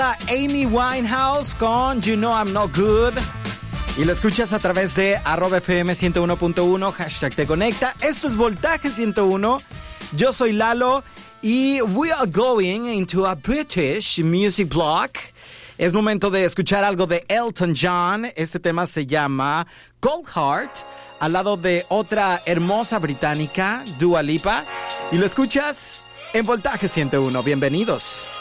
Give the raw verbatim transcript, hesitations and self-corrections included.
Amy Winehouse con You Know I'm Not Good. Y lo escuchas a través de arroba F M ciento uno punto uno, hashtag te conecta. Esto es Voltaje ciento uno. Yo soy Lalo y we are going into a British music block. Es momento de escuchar algo de Elton John. Este tema se llama Cold Heart, al lado de otra hermosa británica, Dua Lipa. Y lo escuchas en Voltaje ciento uno. Bienvenidos.